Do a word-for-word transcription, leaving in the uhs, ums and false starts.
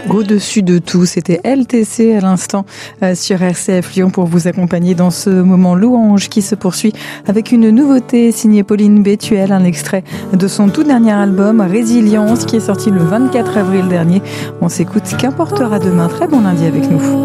Au-dessus de tout, c'était L T C à l'instant euh, sur R C F Lyon pour vous accompagner dans ce moment louange qui se poursuit avec une nouveauté signée Pauline Bétuel, un extrait de son tout dernier album Résilience qui est sorti le vingt-quatre avril dernier. On s'écoute Qu'importera demain. Très bon lundi avec nous.